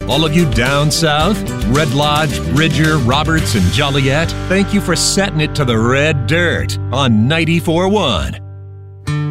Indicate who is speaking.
Speaker 1: All of you down south, Red Lodge, Bridger, Roberts, and Joliet, thank you for setting it to the red dirt on 94.1.